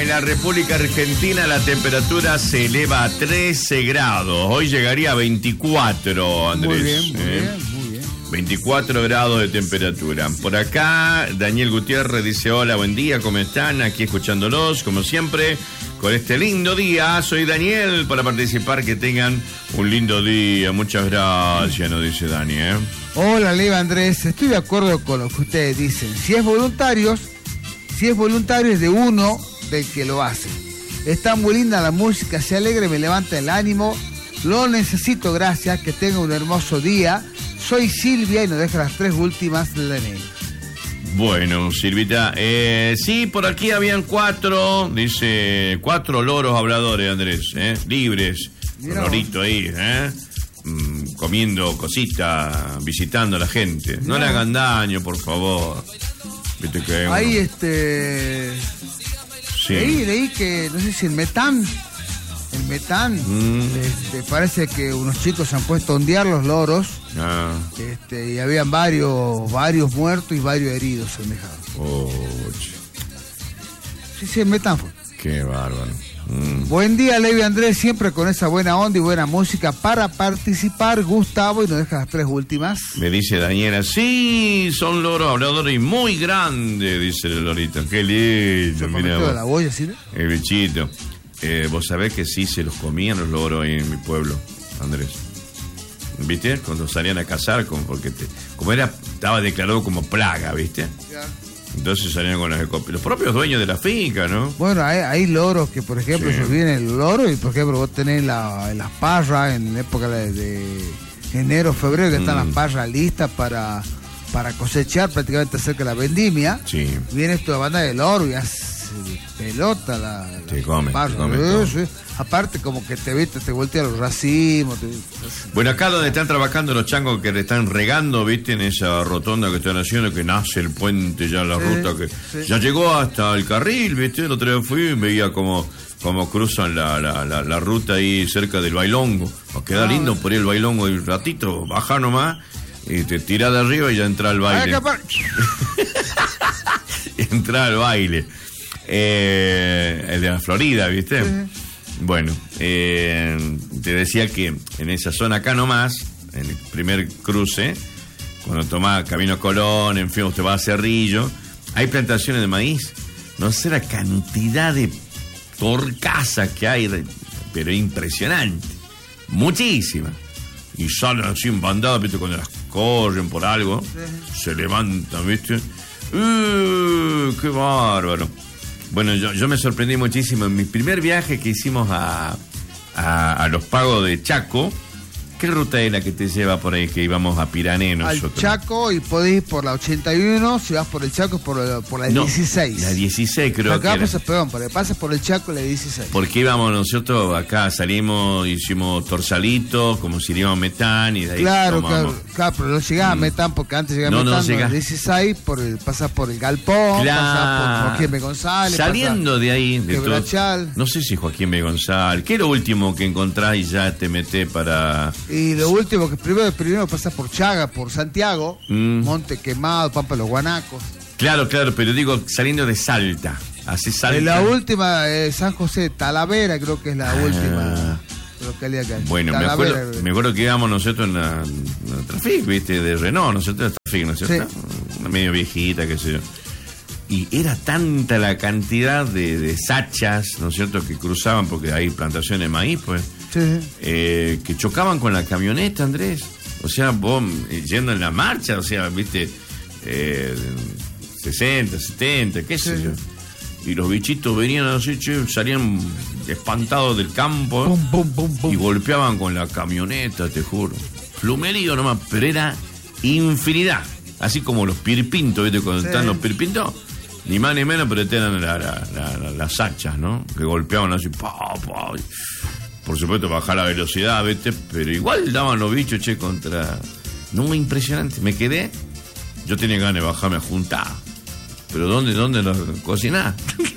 la República Argentina la temperatura se eleva a 13 grados. Hoy llegaría a 24, Andrés. Muy bien, muy bien. 24 grados de temperatura. Por acá, Daniel Gutiérrez dice: hola, buen día, ¿cómo están? Aquí escuchándolos, como siempre, con este lindo día. Soy Daniel, para participar, que tengan un lindo día. Muchas gracias, nos dice Dani, ¿eh? Hola, Leva Andrés, estoy de acuerdo con lo que ustedes dicen. Si es voluntario es de uno del que lo hace. Está muy linda la música, se alegre, me levanta el ánimo. Lo necesito, gracias, que tenga un hermoso día. Soy Silvia y nos deja las 3 últimas del DNI. Bueno, Silvita, sí, por aquí habían 4, dice, 4 loros habladores, Andrés, libres, un lorito ahí, comiendo cositas, visitando a la gente. No le hagan daño, por favor. Viste que ahí, sí. Leí que, no sé si el metán, parece que unos chicos se han puesto a ondear los loros, y habían varios muertos y varios heridos han dejado. Sí, el metán fue. Qué bárbaro. Buen día, Levi Andrés, siempre con esa buena onda y buena música para participar. Gustavo, y nos deja las 3 últimas. Me dice Daniela: sí, son loros habladores y muy grandes, dice el lorito. Qué lindo. Mira, la boya, ¿sí? El bichito. Vos sabés que sí se los comían los loros ahí en mi pueblo, Andrés. ¿Viste? Cuando salían a cazar, porque estaba declarado como plaga, ¿viste? Ya. Entonces salían con los propios dueños de la finca, ¿no? Bueno, hay loros que, por ejemplo, ellos vienen el loro y, por ejemplo, vos tenés las parras en la época de enero, febrero, que están las parras listas para cosechar prácticamente cerca de la vendimia. Sí. Viene toda banda de loro y hace pelota te come sí. Aparte, como que te voltea los racimos. Bueno, acá donde están trabajando los changos que le están regando, viste, en esa rotonda que están haciendo, que nace el puente, ya la ruta que ya llegó hasta el carril, viste. El otro día fui y veía como cruzan la ruta ahí cerca del Bailongo. Queda lindo por ahí el Bailongo, y un ratito baja nomás y te tira de arriba y ya entra al baile. Entra al baile. El de la Florida, ¿viste? Bueno, te decía que en esa zona acá nomás, en el primer cruce, cuando tomás Camino Colón, en fin, usted va a Cerrillo, hay plantaciones de maíz. No sé la cantidad de torcasas que hay, pero impresionante. Muchísimas. Y salen así en bandadas, ¿viste? Cuando las corren por algo, se levantan, ¿viste? ¡Qué bárbaro! Bueno, yo me sorprendí muchísimo en mi primer viaje que hicimos a los Pagos de Chaco. ¿Qué ruta es la que te lleva por ahí, que íbamos a Pirané nosotros? Al Chaco, y podés ir por la 81, si vas por el Chaco por la 16. La 16 creo acá que pasas por el Chaco, la 16. Porque íbamos nosotros, acá salimos, hicimos Torsalitos, como si íbamos a Metán, y de ahí claro, pero no llegás a Metán, porque antes llegás a Metán, no la 16, pasas por el Galpón, pasas por Joaquín B. González. Saliendo de ahí, Quebrachal. No sé si Joaquín B. González. ¿Qué es lo último que encontrás y ya te metés para...? Y lo último, que primero pasas por Chaga, por Santiago, Monte Quemado, Pampa de los Guanacos. Claro, pero digo, saliendo de Salta, así Salta. La última, San José de Talavera, creo que es la última localidad que hay. Bueno, me acuerdo que íbamos nosotros en la Traffic, ¿viste? De Renault, nosotros en la Traffic, ¿no es cierto? Sí. Una medio viejita, qué sé yo. Y era tanta la cantidad de sachas, ¿no es cierto?, que cruzaban, porque hay plantaciones de maíz, pues. Sí. Que chocaban con la camioneta, Andrés. O sea, vos yendo en la marcha, o sea, viste, 60, 70, qué sé yo. Y los bichitos venían así, salían espantados del campo, y golpeaban con la camioneta, te juro. Plumerío nomás, pero era infinidad. Así como los pirpintos, ¿viste? Cuando están los pirpintos, ni más ni menos, pero eran las hachas, ¿no? Que golpeaban así, por supuesto, bajar la velocidad, ¿viste? Pero igual daban los bichos, contra... No, impresionante. Me quedé... Yo tenía ganas de bajarme a juntar. Pero ¿dónde los cocinás?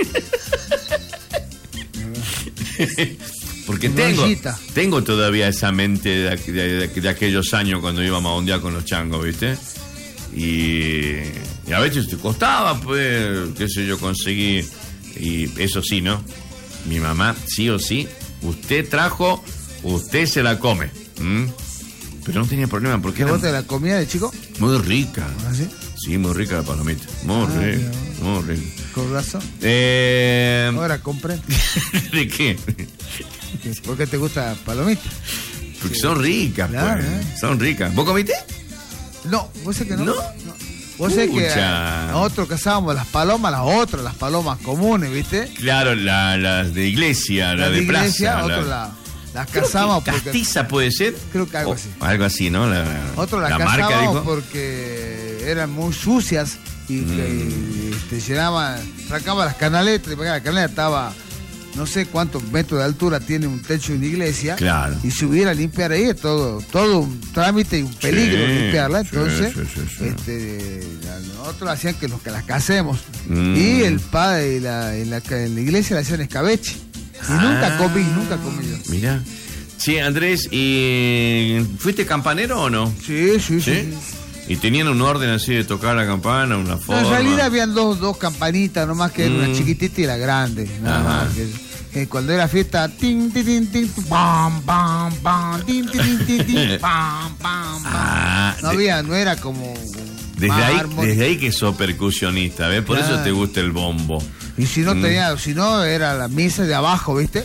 Porque tengo todavía esa mente de aquellos años cuando íbamos a ondear con los changos, ¿viste? Y a veces te costaba, pues, qué sé yo, conseguir y eso sí, ¿no? Mi mamá, sí o sí, usted trajo, usted se la come. Pero no tenía problema porque ¿Te gusta la comida de chico? muy rica. ¿Ah, sí? Sí, muy rica la palomita. Muy rica, muy rica. Con razón. Ahora comprende. ¿De qué? ¿Por qué te gusta palomita? Porque son ricas, Claro, pues. Son ricas. ¿Vos comiste? No, vos sabés que no. ¿No? Vos sabés que Pucha. nosotros cazábamos las palomas, las palomas comunes, ¿viste? Claro, las de iglesia, la de iglesia, plaza. otros las cazamos porque... ¿Castiza puede ser? Creo que algo así. Algo así, ¿no? Otros las la marca, cazábamos dijo. porque eran muy sucias y te llenaban, sacaban las canaletas, porque la canaleta estaba, no sé cuántos metros de altura tiene un techo de una iglesia. Claro. Y si hubiera limpiar ahí es todo un trámite y un peligro limpiarla. Sí, Entonces, sí. nosotros hacían que las casemos. Mm. Y el padre en la iglesia le hacían escabeche. Y nunca comí yo. Mirá. Sí, Andrés, ¿y fuiste campanero o no? Sí. ¿Y tenían un orden así de tocar la campana, una forma? En realidad habían dos campanitas, nomás que una chiquitita y la grande. Nada más. Que cuando era fiesta, tin, tin, tin, tin, pam, pam, pam, tin, tin, tin, tin, pam, pam, pam. No era como... Desde ahí que sos percusionista, ¿ves? Por eso te gusta el bombo. Y si no era la misa de abajo, ¿viste?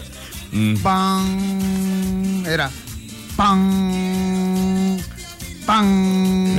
Pan, era pan, pan,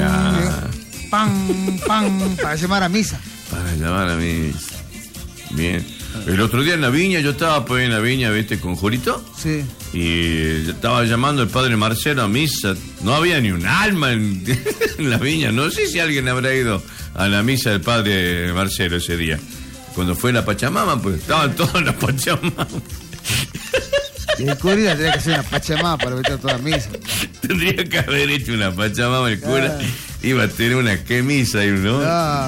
pan, para llamar a misa. Para llamar a misa. Bien. El otro día en la viña, yo estaba pues en la viña, ¿viste? Con Jurito. Sí. Y yo estaba llamando al padre Marcelo a misa. No había ni un alma en la viña. No sé si alguien habrá ido a la misa del padre Marcelo ese día. Cuando fue la Pachamama, pues estaban todos en la Pachamama. Y el cura tendría que hacer una Pachamama para meter toda la misa. Tendría que haber hecho una Pachamama el cura. Iba a tener una qué misa, ¿no?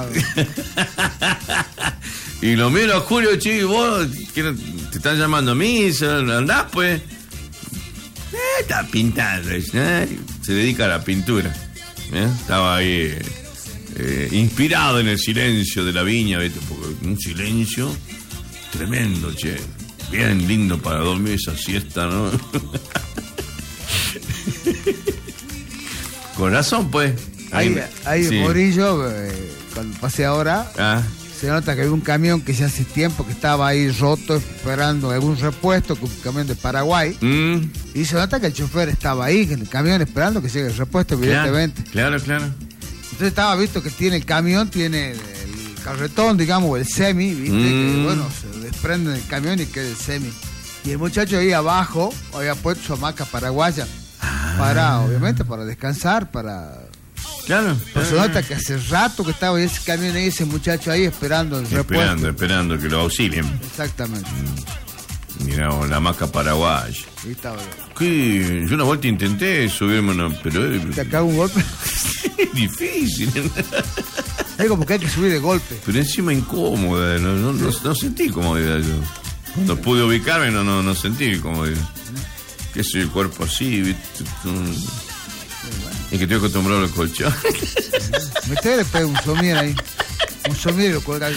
Y lo miro a Julio, che, vos te están llamando a misa, andás pues. Está pintando, se dedica a la pintura. Estaba ahí inspirado en el silencio de la viña, ¿viste? Porque un silencio tremendo, che. Bien lindo para dormir esa siesta, ¿no? Con razón, pues. Ahí sí. Morillo, cuando pasé ahora, se nota que había un camión que ya hace tiempo que estaba ahí roto, esperando algún repuesto, un camión de Paraguay. Y se nota que el chofer estaba ahí, en el camión, esperando que llegue el repuesto, evidentemente. Claro. Entonces estaba visto que tiene el camión, tiene el carretón, digamos, o el semi, ¿viste? Que, bueno, se desprende del camión y queda el semi. Y el muchacho ahí abajo había puesto su hamaca paraguaya, obviamente, para descansar, Claro. Pero se nota que hace rato que estaba ese camión ahí, ese muchacho ahí esperando el repuesto. Esperando que lo auxilien. Exactamente. Mira, la hamaca paraguaya. Ahí estaba. ¿Qué? Yo una vuelta intenté subirme pero... ¿Te acaba un golpe? Es difícil. Es como que hay que subir de golpe. Pero encima incómoda, no sentí comodidad yo. Cuando pude ubicarme no sentí comodidad. ¿Qué soy el cuerpo así? ¿Viste? Es que estoy acostumbrado al colchón. Usted le pega un somier ahí. Un somier y lo cuelga ahí.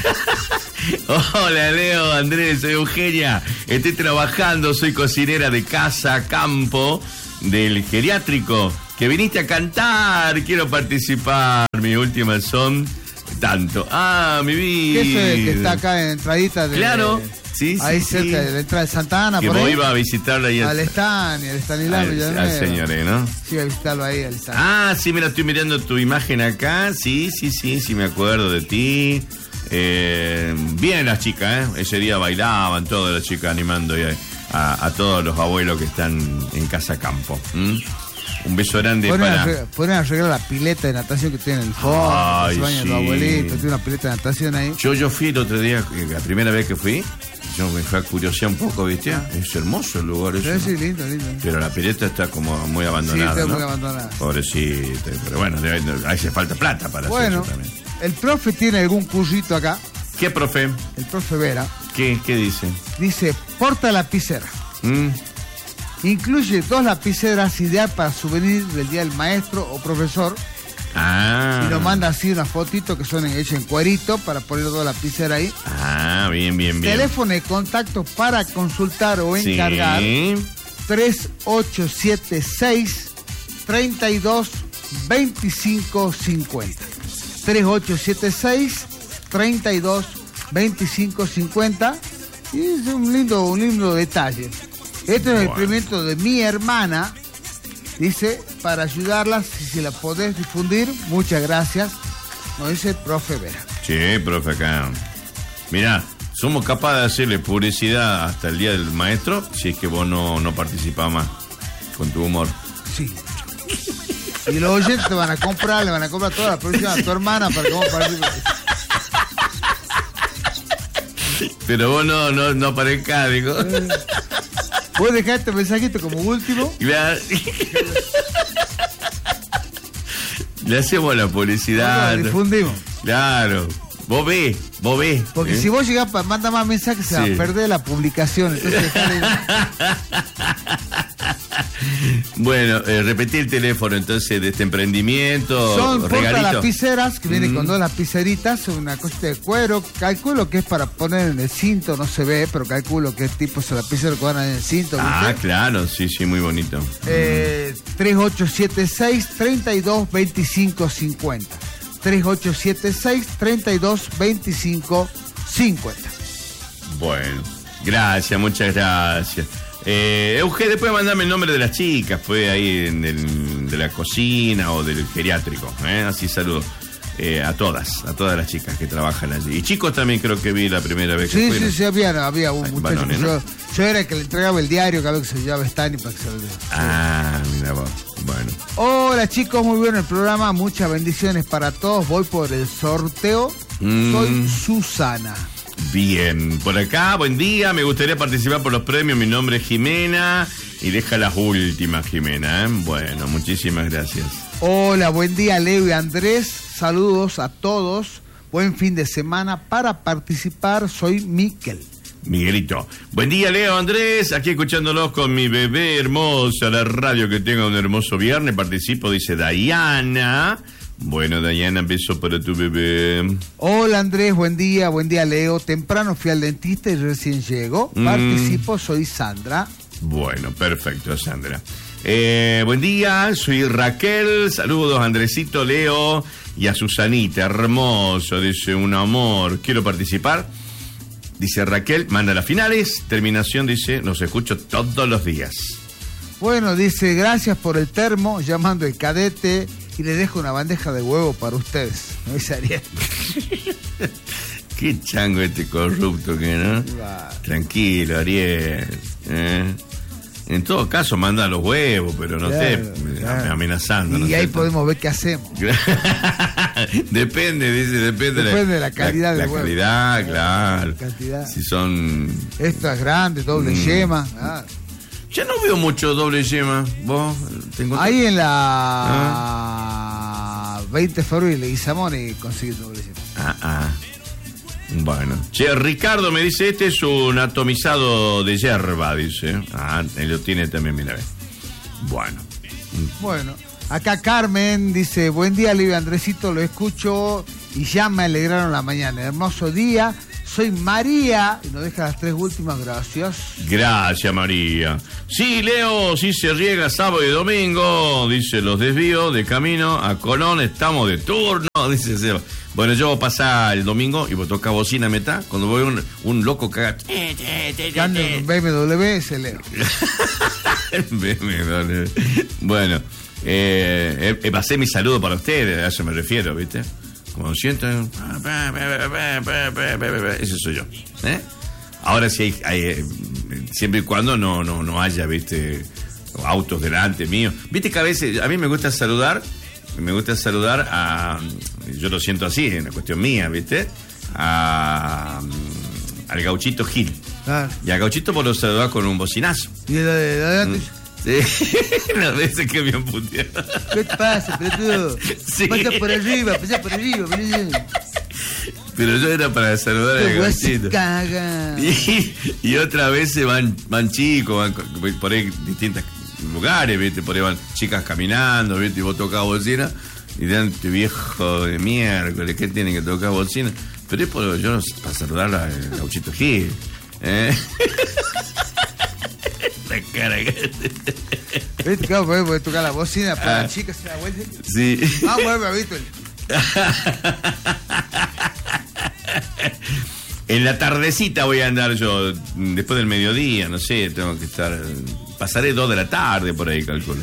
Hola Leo, Andrés, soy Eugenia. Estoy trabajando, soy cocinera de casa, campo, del geriátrico. Que viniste a cantar, quiero participar. Mis últimas son tanto. Mi vida. ¿Qué es el que está acá en entradita de... Claro. Sí, ahí cerca de la entrada de Santa Ana, que por ahí. vos iba a visitarlo ahí al Estanislao Villanueva. Al señor, ¿no? Sí, a visitarlo ahí, al Estanislao. Sí, mira, estoy mirando tu imagen acá. Sí, me acuerdo de ti. Bien las chicas, Ese día bailaban todas las chicas animando a todos los abuelos que están en Casa Campo. Un beso grande Ponen a arreglar la pileta de natación que tiene en el fondo. Se baña tu abuelito, tiene una pileta de natación ahí. Yo fui el otro día, la primera vez que fui, yo me fui a curiosear un poco, ¿viste? Es hermoso el lugar eso. Sí, lindo. Pero la pileta está como muy abandonada. Sí, está muy abandonada. Pobrecita. Pero bueno, hace falta plata para hacer eso también. El profe tiene algún cursito acá. ¿Qué profe? El profe Vera. ¿Qué dice? Dice, porta lapicera. Incluye 2 lapiceras ideal para souvenir del día del maestro o profesor Ah. Y nos manda así unas fotitos que son hechas en cuerito para poner toda la lapicera ahí. Ah, bien. Teléfono de contacto para consultar o encargar. Sí. 3876 32 25 50. 3876 32 25 50. Y es un lindo detalle. Este es el experimento de mi hermana. Dice, para ayudarla, si la podés difundir, muchas gracias. Nos dice el profe Vera. Sí, profe, acá. Mirá, somos capaces de hacerle publicidad hasta el día del maestro si es que vos no participás más con tu humor. Sí. Y los oyentes te van a comprar, le van a comprar toda la producción a tu hermana para que vos participes. Pero vos no aparezcás, digo. ¿Puedes dejar este mensajito como último? Le hacemos la publicidad. Lo difundimos. Claro. Vos ves. Porque si vos llegás para mandar más mensajes, se va a perder la publicación. Entonces, bueno, repetí el teléfono entonces de este emprendimiento. Son regalito. portalapiceras que vienen con 2 lapiceritas, una cosita de cuero. Calculo que es para poner en el cinto, no se ve, pero calculo que es tipo ese lapicero que van en el cinto. Ah, ¿viste? claro, sí, muy bonito. 3876 32 25 50. 3876 32 25 50. Bueno, gracias, muchas gracias. Eugenio, después mandame el nombre de las chicas, fue ahí de la cocina o del geriátrico, así saludo a todas las chicas que trabajan allí. Y chicos también creo que vi la primera vez que fueron. Sí, había un muchacho. Varones, ¿no? Yo era el que le entregaba el diario cada vez que se llevaba Stani para que se lo dé. Ah, mira vos, bueno. Hola chicos, muy bueno el programa, muchas bendiciones para todos. Voy por el sorteo. Soy Susana. Bien, por acá, buen día, me gustaría participar por los premios, mi nombre es Jimena y deja las últimas, Jimena, Bueno, muchísimas gracias. Hola, buen día Leo y Andrés, saludos a todos, buen fin de semana. Para participar soy Miquel. Miguelito. Buen día, Leo, Andrés, aquí escuchándolos con mi bebé hermosa, la radio, que tenga un hermoso viernes, participo, dice Dayana. Bueno, Dayana, beso para tu bebé. Hola Andrés, buen día Leo. Temprano fui al dentista y recién llego. Participo, soy Sandra. Bueno, perfecto, Sandra. Buen día, soy Raquel. Saludos, Andresito, Leo y a Susanita. Hermoso, dice, un amor. Quiero participar. Dice Raquel, manda las finales. Terminación, dice, los escucho todos los días. Bueno, dice, gracias por el termo, llamando el cadete. Y le dejo una bandeja de huevo para ustedes. ¿No es Ariel? Qué chango este corrupto que, ¿no? Tranquilo, Ariel. En todo caso, manda los huevos, pero no esté amenazando. Y ahí podemos ver qué hacemos. Depende de la calidad del huevo. La calidad, claro. Cantidad. Si son... Extras grandes, doble yema. Ya no veo mucho doble yema. ¿Vos? Ahí en la 20 de febrero y Leguizamón y conseguí doble yema. Bueno. Che, Ricardo me dice, este es un atomizado de yerba, dice. Él lo tiene también, mira. Bueno, acá Carmen dice, buen día, Livia Andresito, lo escucho y ya me alegraron la mañana. Hermoso día. Soy María, y nos deja las 3 últimas, gracias. Gracias, María. Sí, Leo, sí se riega sábado y domingo, dice, los desvíos de camino a Colón, estamos de turno, dice Seba. Bueno, yo voy a pasar el domingo y voy a tocar bocina metá, cuando voy un loco caga. Cambio un BMW, ese Leo. BMW. Bueno, pasé mi saludo para ustedes, a eso me refiero, ¿viste? Como sienten, ese soy yo. Ahora sí hay siempre y cuando no haya, viste, autos delante mío. Viste que a veces a mí me gusta saludar a, yo lo siento así, es una cuestión mía, viste, al Gauchito Gil. Y al Gauchito por lo saludar con un bocinazo. Y de adelante. Sí, las veces que me han puteado. ¿Qué te pasa, pelotudo? Sí. Pasa por arriba. Pero yo era para saludar al Gauchito. Y otras veces van chicos, van por ahí distintos lugares, ¿viste? Por ahí van chicas caminando, ¿viste? Y vos tocás bocina. Y de viejo de miércoles, ¿qué tiene que tocar bocina? Pero es por, yo para saludar a Gauchito Gil. La cara que... ¿Viste? Claro, podés tocar la bocina para la chica se da vuelta. Sí. Vamos a ver, ¿viste? En la tardecita voy a andar yo, después del mediodía, no sé, tengo que estar... Pasaré 2 de la tarde por ahí, calculo.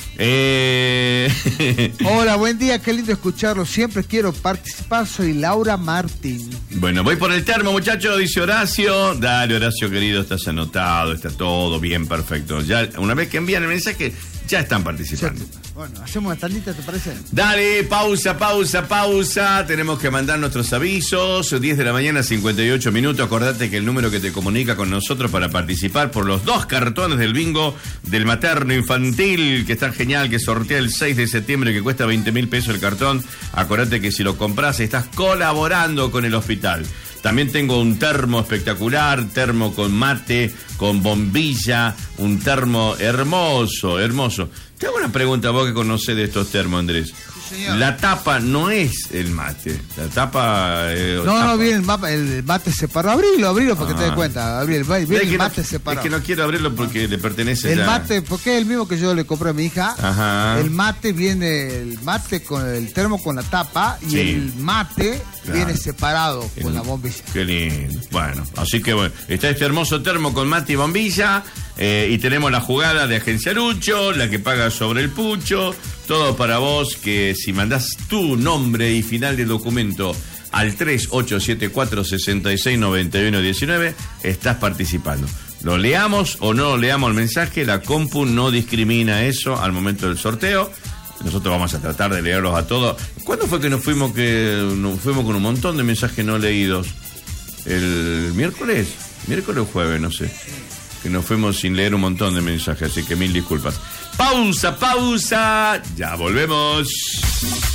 Hola, buen día, qué lindo escucharlo. Siempre quiero participar, soy Laura Martín. Bueno, voy por el termo, muchachos, dice Horacio. Dale, Horacio querido, estás anotado, está todo bien, perfecto. Ya, una vez que envían el mensaje, ya están participando. Bueno, hacemos una tandita, ¿te parece? Dale, pausa. Tenemos que mandar nuestros avisos. 10 de la mañana, 58 minutos. Acordate que el número que te comunica con nosotros para participar por los 2 cartones del bingo del materno infantil, que está genial, que sortea el 6 de septiembre, que cuesta 20.000 pesos el cartón. Acordate que si lo compras, estás colaborando con el hospital. También tengo un termo espectacular, termo con mate, con bombilla, un termo hermoso. Te hago una pregunta, vos que conocés de estos termos, Andrés. Sí, señor. La tapa no es el mate. La tapa... No, viene el mate separado. Abrilo para que te des cuenta. Viene el mate separado. Es que no quiero abrirlo porque le pertenece el mate, porque es el mismo que yo le compré a mi hija. Ajá. El mate con el termo con la tapa y el mate viene separado con la bombilla. Qué lindo. Bueno, así que bueno, está este hermoso termo con mate y bombilla. Y tenemos la jugada de Agencia Lucho, la que paga sobre el pucho, todo para vos, que si mandás tu nombre y final del documento al 3874-669119, estás participando. Lo leamos o no leamos el mensaje, la compu no discrimina eso al momento del sorteo. Nosotros vamos a tratar de leerlos a todos. ¿Cuándo fue que nos fuimos con un montón de mensajes no leídos? ¿El miércoles? ¿Miércoles o jueves? No sé. Que nos fuimos sin leer un montón de mensajes, así que 1000 disculpas. Pausa, ya volvemos.